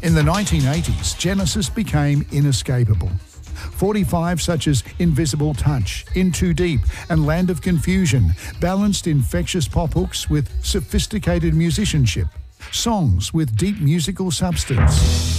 In the 1980s, Genesis became inescapable. 45 such as Invisible Touch, In Too Deep and Land of Confusion balanced infectious pop hooks with sophisticated musicianship, songs with deep musical substance.